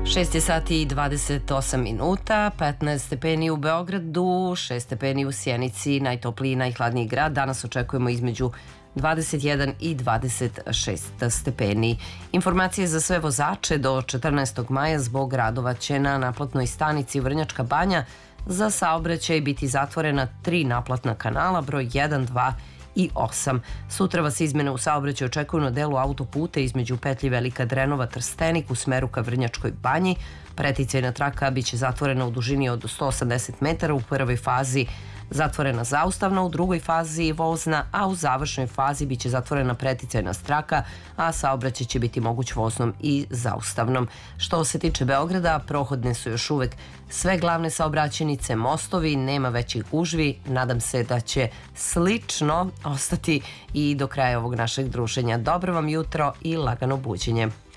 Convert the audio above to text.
6 je sati i 28 minuta, 15 stepeni u Beogradu, 6 stepeni u Sjenici, najtopliji i najhladniji grad. Danas očekujemo između 21 i 26 stepeni. Informacije za sve vozače: do 14. maja zbog radova će na naplatnoj stanici Vrnjačka Banja za saobraćaj biti zatvorena 3 naplatna kanala, broj 1, 2 i 8. Sutra vas izmene u saobraćaju očekuju na delu autoputa između petlji Velika Drenova Trstenik u smeru ka Vrnjačkoj Banji. Preticajna traka biće zatvorena u dužini od 180 metara, u prvoj fazi zatvorena zaustavna, u drugoj fazi vozna, a u završnoj fazi biće zatvorena preticajna traka, a saobraćaj će biti moguć voznom i zaustavnom. Što se tiče Beograda, prohodne su još uvek sve glavne saobraćajnice, mostovi, nema većih gužvi. Nadam se da će slično ostati i do kraja ovog našeg druženja. Dobro vam jutro i lagano buđenje.